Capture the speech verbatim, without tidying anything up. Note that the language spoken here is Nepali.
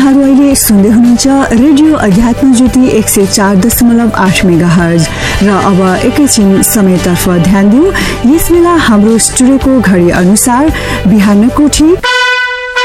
यहाँहरू अहिले सुन्दै हुनुहुन्छ रेडियो अध्यात्म ज्योति एक सय चार दशमलव आठ मेगा हर्ज। र अब एकैछिन समयतर्फ ध्यान दिउँ। यस बेला हाम्रो स्टुडियोको घडी अनुसार बिहानको ठीक